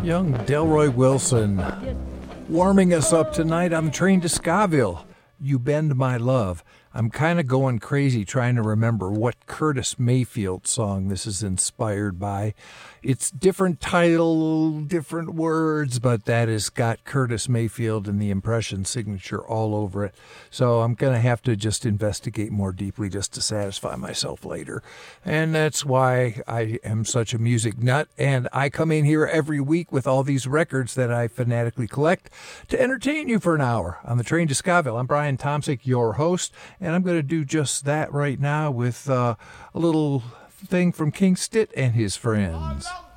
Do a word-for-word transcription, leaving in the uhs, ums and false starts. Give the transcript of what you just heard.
Young Delroy Wilson warming us up tonight on the train to Scaville. You Bend My Love. I'm kind of going crazy trying to remember what Curtis Mayfield song this is inspired by. It's different title, different words, but that has got Curtis Mayfield and the Impression signature all over it. So I'm going to have to just investigate more deeply just to satisfy myself later. And that's why I am such a music nut. And I come in here every week with all these records that I fanatically collect to entertain you for an hour on the train to Scaville. I'm Brian Tomsick, your host. And I'm going to do just that right now with uh, a little thing from King Stitt and his friends.